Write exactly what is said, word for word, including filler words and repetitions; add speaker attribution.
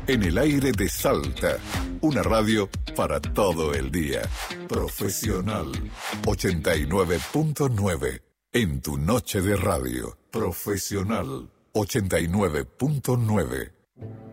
Speaker 1: En el aire de Salta, una radio para todo el día. Profesional ochenta y nueve punto nueve. En tu noche de radio. Profesional ochenta y nueve punto nueve.